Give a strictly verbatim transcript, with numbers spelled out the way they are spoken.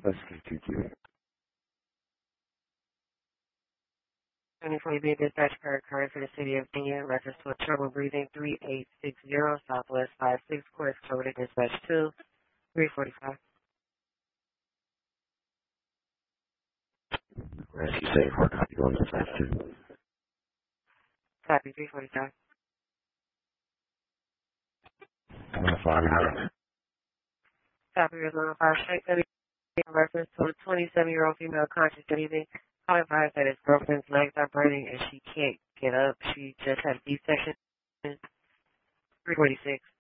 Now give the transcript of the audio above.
Let's continue. twenty-four B dispatch per current for the city of Kenya, reference to a trouble breathing three eight six zero, Southwest five six, course code dispatch two, three forty-five. As you say, for copy on dispatch two. Copy, three forty-five. one five nine. Copy, one five six, in reference to a twenty-seven-year-old female conscious breathing. Call advised that his girlfriend's legs are burning and she can't get up. She just had a C-section. three forty-six.